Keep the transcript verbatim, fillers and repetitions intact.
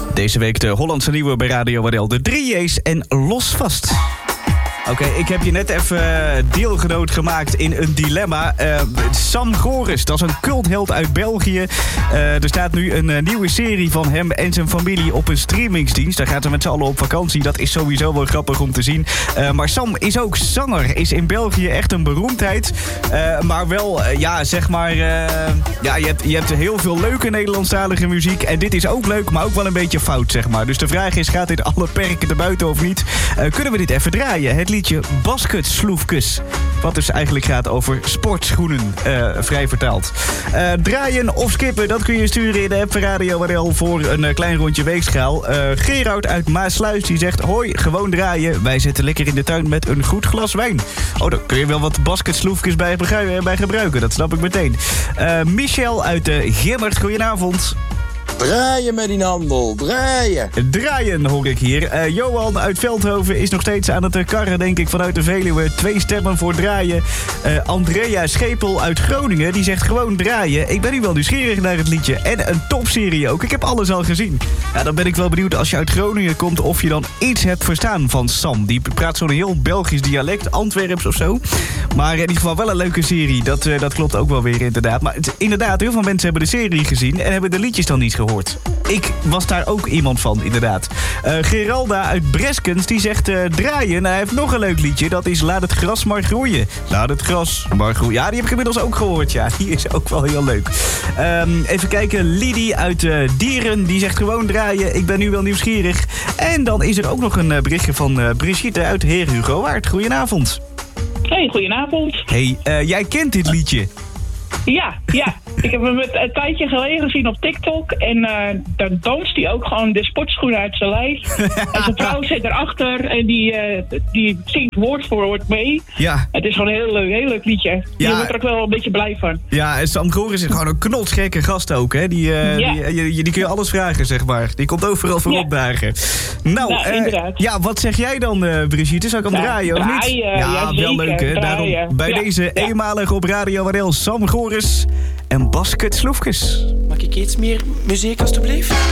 Deze week de Hollandse nieuwe bij Radio Wadel. De drie J's en Los Vast. Oké, okay, ik heb je net even deelgenoot gemaakt in een dilemma. Uh, Sam Goris, dat is een cultheld uit België. Uh, er staat nu een uh, nieuwe serie van hem en zijn familie op een streamingsdienst. Daar gaat ze met z'n allen op vakantie. Dat is sowieso wel grappig om te zien. Uh, maar Sam is ook zanger. Is in België echt een beroemdheid. Uh, maar wel, uh, ja, zeg maar... Uh, ja, je hebt, je hebt heel veel leuke Nederlandstalige muziek. En dit is ook leuk, maar ook wel een beetje fout, zeg maar. Dus de vraag is, gaat dit alle perken erbuiten of niet? Uh, kunnen we dit even draaien? Het liedje Basket Sloefkes. Wat dus eigenlijk gaat over sportschoenen, uh, vrij vertaald. Uh, draaien of skippen, dat kun je sturen in de app van Radio W R L voor een uh, klein rondje weegschaal. Uh, Gerard uit Maasluis die zegt, hoi, gewoon draaien. Wij zitten lekker in de tuin met een goed glas wijn. Oh, daar kun je wel wat basket sloefkes bij, bij gebruiken, dat snap ik meteen. Uh, Michel uit uh, Gimmert, goedenavond. Draaien met die handel, draaien. Draaien hoor ik hier. Uh, Johan uit Veldhoven is nog steeds aan het karren, denk ik, vanuit de Veluwe. Twee stemmen voor draaien. Uh, Andrea Schepel uit Groningen, die zegt gewoon draaien. Ik ben nu wel nieuwsgierig naar het liedje. En een topserie ook. Ik heb alles al gezien. Ja, dan ben ik wel benieuwd als je uit Groningen komt of je dan iets hebt verstaan van Sam. Die praat zo'n heel Belgisch dialect, Antwerps of zo. Maar in ieder geval wel een leuke serie. Dat, uh, dat klopt ook wel weer inderdaad. Maar het, inderdaad, heel veel mensen hebben de serie gezien en hebben de liedjes dan niet gehoord. Ik was daar ook iemand van, inderdaad. Uh, Geralda uit Breskens, die zegt uh, draaien. Hij heeft nog een leuk liedje, dat is Laat het gras maar groeien. Laat het gras maar groeien. Ja, die heb ik inmiddels ook gehoord, ja. Die is ook wel heel leuk. Um, even kijken, Lidie uit uh, Dieren, die zegt gewoon draaien. Ik ben nu wel nieuwsgierig. En dan is er ook nog een uh, berichtje van uh, Brigitte uit Heer Hugo Waard. Goedenavond. Hey, goedenavond. Hey, uh, jij kent dit liedje? Ja, ja. Ik heb hem een tijdje geleden gezien op TikTok. En uh, daar danst hij ook gewoon de sportschoenen uit zijn lijf. En zijn vrouw zit erachter en die, uh, die zingt woord voor woord mee. Ja. Het is gewoon een heel leuk, heel leuk liedje. Ja. Je wordt er ook wel een beetje blij van. Ja, en Sam Goris is gewoon een knotsgekke gast ook, hè? Die, uh, ja. die, die, die kun je alles vragen, zeg maar. Die komt overal voor ja. opdagen. Nou, nou uh, inderdaad. Ja, wat zeg jij dan, uh, Brigitte? Zou ik hem nou, draaien, of niet? Draaien, ja, ja, wel leuk, hè? Daarom, bij ja. deze ja. eenmalig op Radio W R L Sam Goris en Basket Sloefkes. Mag ik iets meer muziek, alstublieft?